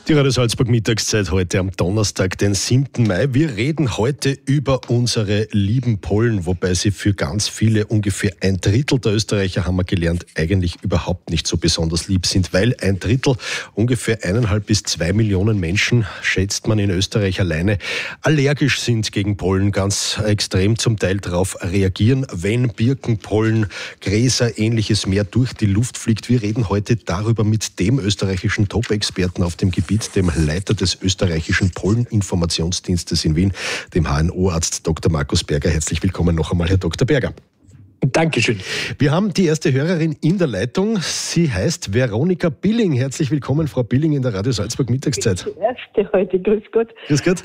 Die Radio Salzburg Mittagszeit heute am Donnerstag, den 7. Mai. Wir reden heute über unsere lieben Pollen, wobei sie für ganz viele, ungefähr 1/3 der Österreicher, haben wir gelernt, eigentlich überhaupt nicht so besonders lieb sind, weil 1/3, ungefähr 1,5 bis 2 Millionen Menschen, schätzt man in Österreich alleine, allergisch sind gegen Pollen, ganz extrem zum Teil darauf reagieren, wenn Birkenpollen, Gräser, ähnliches mehr durch die Luft fliegt. Wir reden heute darüber mit dem österreichischen Top-Experten auf dem Gebiet, dem Leiter des österreichischen Polleninformationsdienstes in Wien, dem HNO-Arzt Dr. Markus Berger. Herzlich willkommen noch einmal, Herr Dr. Berger. Dankeschön. Wir haben die erste Hörerin in der Leitung. Sie heißt Veronika Billing. Herzlich willkommen, Frau Billing, in der Radio Salzburg Mittagszeit. Die erste heute, grüß Gott. Grüß Gott.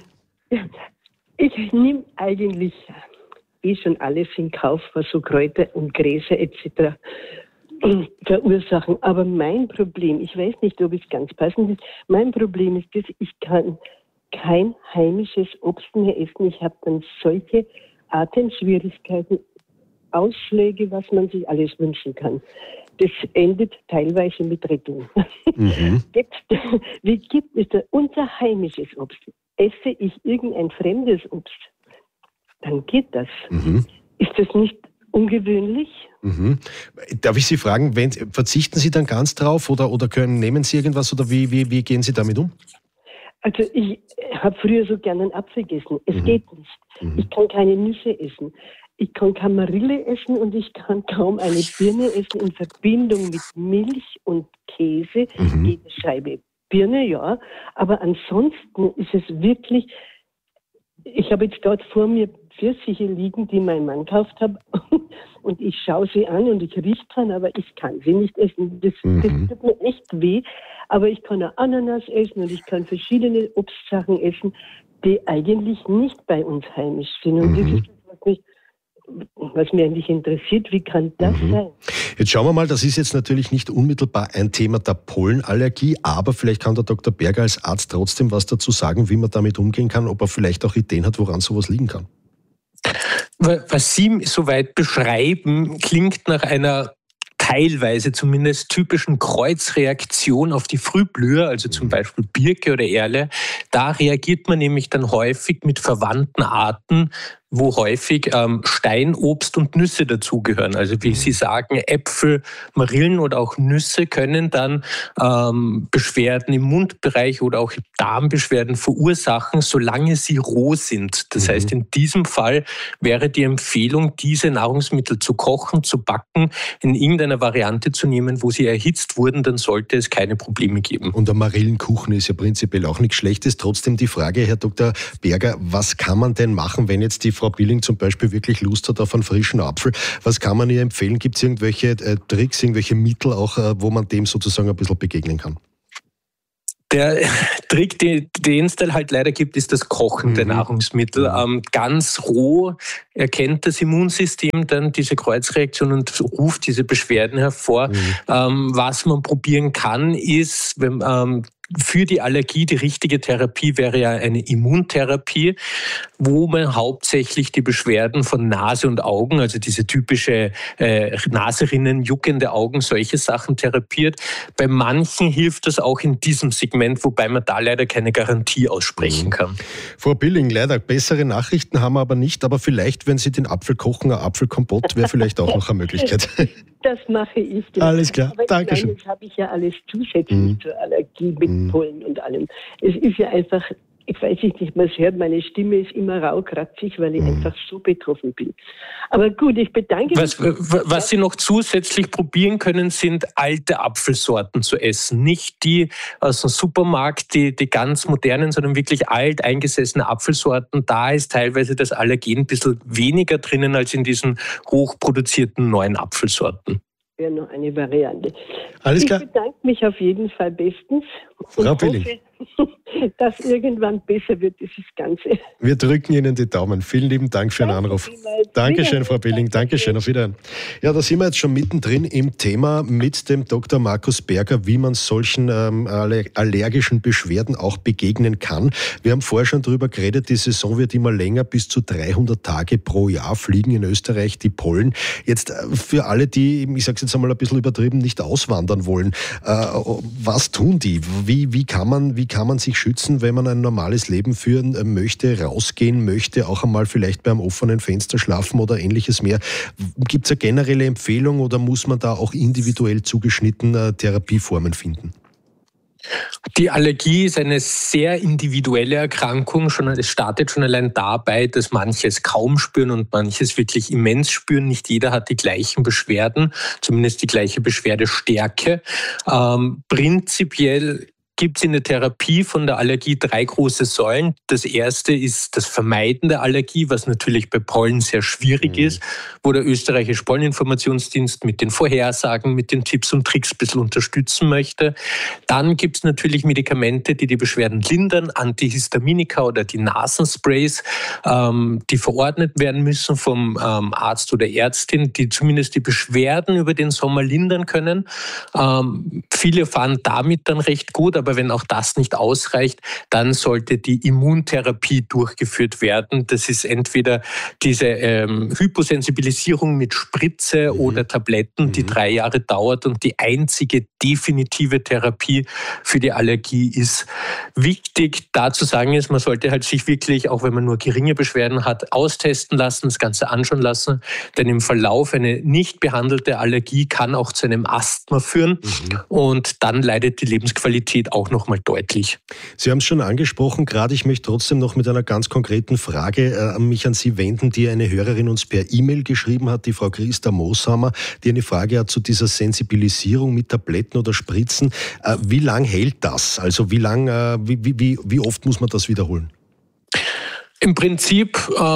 Ich nehme eigentlich schon alles in Kauf, was so Kräuter und Gräser etc. verursachen. Aber mein Problem, ich weiß nicht, ob es ganz passend ist, mein Problem ist, dass ich kann kein heimisches Obst mehr essen. Ich habe dann solche Atemschwierigkeiten, Ausschläge, was man sich alles wünschen kann. Das endet teilweise mit Rettung. Jetzt, wie gibt es da unser heimisches Obst? Esse ich irgendein fremdes Obst, dann geht das. Ist das nicht ungewöhnlich? Darf ich Sie fragen, verzichten Sie dann ganz drauf oder nehmen Sie irgendwas oder wie gehen Sie damit um? Also ich habe früher so gerne einen Apfel gegessen. Es geht nicht. Ich kann keine Nüsse essen. Ich kann Kamarille essen und ich kann kaum eine Birne essen in Verbindung mit Milch und Käse. Geht eine Scheibe Birne, ja. Aber ansonsten ist es wirklich, ich habe jetzt dort vor mir Pfirsiche liegen, die mein Mann gekauft hat. Und ich schaue sie an und ich rieche dran, aber ich kann sie nicht essen. Das tut mir echt weh. Aber ich kann auch Ananas essen und ich kann verschiedene Obstsachen essen, die eigentlich nicht bei uns heimisch sind. Und das ist das, was mich eigentlich interessiert. Wie kann das sein? Jetzt schauen wir mal, das ist jetzt natürlich nicht unmittelbar ein Thema der Pollenallergie, aber vielleicht kann der Dr. Berger als Arzt trotzdem was dazu sagen, wie man damit umgehen kann, ob er vielleicht auch Ideen hat, woran sowas liegen kann. Was Sie soweit beschreiben, klingt nach einer teilweise zumindest typischen Kreuzreaktion auf die Frühblüher, also zum Beispiel Birke oder Erle. Da reagiert man nämlich dann häufig mit verwandten Arten, wo häufig Steinobst und Nüsse dazugehören. Also wie Sie sagen, Äpfel, Marillen oder auch Nüsse können dann Beschwerden im Mundbereich oder auch Darmbeschwerden verursachen, solange sie roh sind. Das heißt, in diesem Fall wäre die Empfehlung, diese Nahrungsmittel zu kochen, zu backen, in irgendeiner Variante zu nehmen, wo sie erhitzt wurden, dann sollte es keine Probleme geben. Und der Marillenkuchen ist ja prinzipiell auch nichts Schlechtes. Trotzdem die Frage, Herr Dr. Berger, was kann man denn machen, wenn jetzt die Frau Billing zum Beispiel wirklich Lust hat auf einen frischen Apfel? Was kann man ihr empfehlen? Gibt es irgendwelche Tricks, irgendwelche Mittel auch, wo man dem sozusagen ein bisschen begegnen kann? Der Trick, den es dann halt leider gibt, ist das Kochen der Nahrungsmittel. Ganz roh erkennt das Immunsystem dann diese Kreuzreaktion und ruft diese Beschwerden hervor. Was man probieren kann, ist, wenn für die Allergie die richtige Therapie wäre ja eine Immuntherapie, wo man hauptsächlich die Beschwerden von Nase und Augen, also diese typische Naserinnen, juckende Augen, solche Sachen therapiert. Bei manchen hilft das auch in diesem Segment, wobei man da leider keine Garantie aussprechen kann. Frau Billing, leider bessere Nachrichten haben wir aber nicht, aber vielleicht, wenn Sie den Apfel kochen, ein Apfelkompott wäre vielleicht auch noch eine Möglichkeit. Das mache ich. Genau. Alles klar, danke schön. Das habe ich ja alles zusätzlich zur Allergie mit Pollen und allem. Es ist ja einfach, ich weiß nicht, man hört, meine Stimme ist immer rau, kratzig, weil ich einfach so betroffen bin. Aber gut, ich bedanke mich. Was Sie noch zusätzlich probieren können, sind alte Apfelsorten zu essen. Nicht die aus dem Supermarkt, die ganz modernen, sondern wirklich alt eingesessene Apfelsorten. Da ist teilweise das Allergen ein bisschen weniger drinnen als in diesen hochproduzierten neuen Apfelsorten. Wäre noch eine Variante. Alles klar. Ich bedanke mich auf jeden Fall bestens. Frau Billing. dass irgendwann besser wird, dieses Ganze. Wir drücken Ihnen die Daumen. Vielen lieben Dank für den Anruf. Dankeschön, Frau Billing. Dankeschön. Auf Wiedersehen. Ja, da sind wir jetzt schon mittendrin im Thema mit dem Dr. Markus Berger, wie man solchen allergischen Beschwerden auch begegnen kann. Wir haben vorher schon darüber geredet, die Saison wird immer länger, bis zu 300 Tage pro Jahr fliegen in Österreich die Pollen. Jetzt für alle, die, ich sage es jetzt einmal ein bisschen übertrieben, nicht auswandern wollen, was tun die? Wie kann man sich schützen, wenn man ein normales Leben führen möchte, rausgehen möchte, auch einmal vielleicht beim offenen Fenster schlafen oder ähnliches mehr? Gibt es eine generelle Empfehlung oder muss man da auch individuell zugeschnitten Therapieformen finden? Die Allergie ist eine sehr individuelle Erkrankung. Es startet schon allein dabei, dass manche es kaum spüren und manches wirklich immens spüren. Nicht jeder hat die gleichen Beschwerden, zumindest die gleiche Beschwerdestärke. Prinzipiell gibt es in der Therapie von der Allergie 3 große Säulen. Das erste ist das Vermeiden der Allergie, was natürlich bei Pollen sehr schwierig ist, wo der österreichische Polleninformationsdienst mit den Vorhersagen, mit den Tipps und Tricks ein bisschen unterstützen möchte. Dann gibt es natürlich Medikamente, die die Beschwerden lindern, Antihistaminika oder die Nasensprays, die verordnet werden müssen vom Arzt oder Ärztin, die zumindest die Beschwerden über den Sommer lindern können. Viele fahren damit dann recht gut, aber wenn auch das nicht ausreicht, dann sollte die Immuntherapie durchgeführt werden. Das ist entweder diese Hyposensibilisierung mit Spritze oder Tabletten, die 3 Jahre dauert und die einzige definitive Therapie für die Allergie ist. Wichtig da zu sagen ist, man sollte halt sich wirklich, auch wenn man nur geringe Beschwerden hat, austesten lassen, das Ganze anschauen lassen, denn im Verlauf eine nicht behandelte Allergie kann auch zu einem Asthma führen und dann leidet die Lebensqualität auch nochmal deutlich. Sie haben es schon angesprochen, gerade ich möchte trotzdem noch mit einer ganz konkreten Frage mich an Sie wenden, die eine Hörerin uns per E-Mail geschrieben hat, die Frau Christa Mooshammer, die eine Frage hat zu dieser Sensibilisierung mit Tabletten oder Spritzen. Wie lang hält das? Also wie oft muss man das wiederholen? Im Prinzip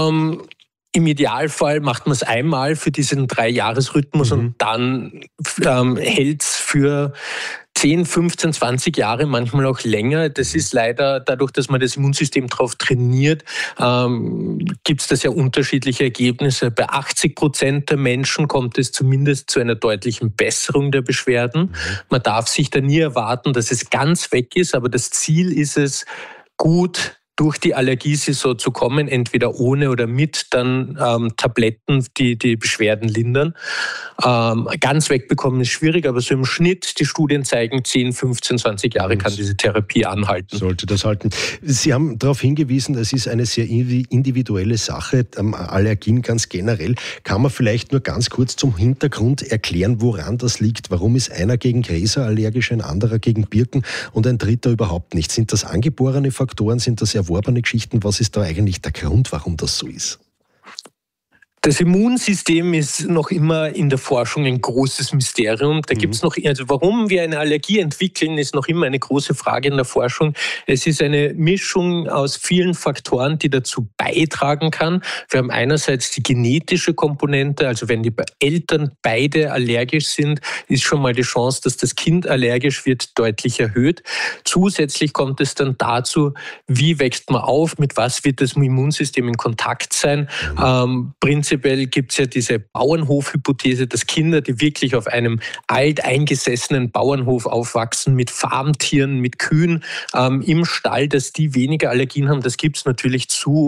im Idealfall macht man es einmal für diesen 3-Jahres-Rhythmus und dann hält es für 10, 15, 20 Jahre, manchmal auch länger. Das ist leider dadurch, dass man das Immunsystem darauf trainiert, gibt es da sehr unterschiedliche Ergebnisse. Bei 80% der Menschen kommt es zumindest zu einer deutlichen Besserung der Beschwerden. Man darf sich da nie erwarten, dass es ganz weg ist, aber das Ziel ist es, gut durch die Allergiesaison zu kommen, entweder ohne oder mit dann Tabletten, die die Beschwerden lindern. Ganz wegbekommen ist schwierig, aber so im Schnitt, die Studien zeigen, 10, 15, 20 Jahre kann diese Therapie anhalten. Sollte das halten. Sie haben darauf hingewiesen, es ist eine sehr individuelle Sache, Allergien ganz generell. Kann man vielleicht nur ganz kurz zum Hintergrund erklären, woran das liegt? Warum ist einer gegen Gräser allergisch, ein anderer gegen Birken und ein dritter überhaupt nicht? Sind das angeborene Faktoren, sind das erworbene Geschichten? Was ist da eigentlich der Grund, warum das so ist? Das Immunsystem ist noch immer in der Forschung ein großes Mysterium. Da gibt es noch, also warum wir eine Allergie entwickeln, ist noch immer eine große Frage in der Forschung. Es ist eine Mischung aus vielen Faktoren, die dazu beitragen kann. Wir haben einerseits die genetische Komponente, also wenn die Eltern beide allergisch sind, ist schon mal die Chance, dass das Kind allergisch wird, deutlich erhöht. Zusätzlich kommt es dann dazu, wie wächst man auf, mit was wird das Immunsystem in Kontakt sein. Prinzipiell gibt es ja diese Bauernhof-Hypothese, dass Kinder, die wirklich auf einem alteingesessenen Bauernhof aufwachsen, mit Farmtieren, mit Kühen im Stall, dass die weniger Allergien haben. Das gibt es natürlich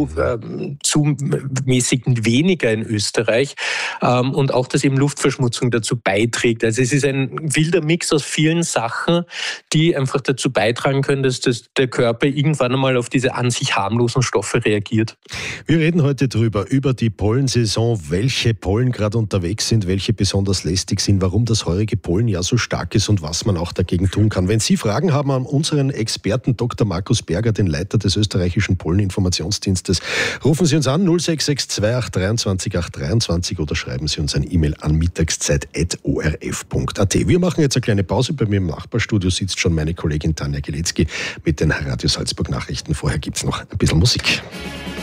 zumäßig weniger in Österreich. Und auch, dass eben Luftverschmutzung dazu beiträgt. Also es ist ein wilder Mix aus vielen Sachen, die einfach dazu beitragen können, dass der Körper irgendwann einmal auf diese an sich harmlosen Stoffe reagiert. Wir reden heute über die Pollensaison, welche Pollen gerade unterwegs sind, welche besonders lästig sind, warum das heurige Pollenjahr so stark ist und was man auch dagegen tun kann. Wenn Sie Fragen haben an unseren Experten Dr. Markus Berger, den Leiter des österreichischen Polleninformationsdienstes, rufen Sie uns an 0662 823 823 oder schreiben Sie uns ein E-Mail an mittagszeit@orf.at. Wir machen jetzt eine kleine Pause. Bei mir im Nachbarstudio sitzt schon meine Kollegin Tanja Geletzky mit den Radio Salzburg Nachrichten. Vorher gibt es noch ein bisschen Musik.